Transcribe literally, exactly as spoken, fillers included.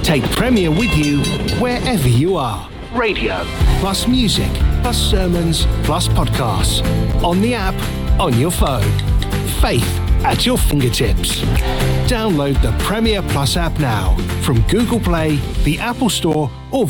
Take Premier with you wherever you are. Radio, plus music, plus sermons, plus podcasts. On the app, on your phone. Faith at your fingertips. Download the Premier Plus app now from Google Play, the Apple Store, or